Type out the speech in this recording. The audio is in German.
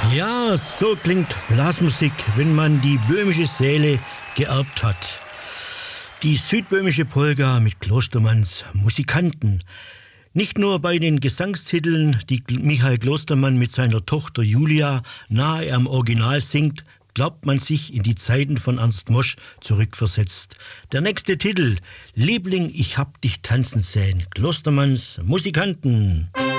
Ja, so klingt Blasmusik, wenn man die böhmische Seele geerbt hat. Die südböhmische Polka mit Klostermanns Musikanten. Nicht nur bei den Gesangstiteln, die Michael Klostermann mit seiner Tochter Julia nahe am Original singt, glaubt man sich in die Zeiten von Ernst Mosch zurückversetzt. Der nächste Titel, Liebling, ich hab dich tanzen sehen, Klostermanns Musikanten.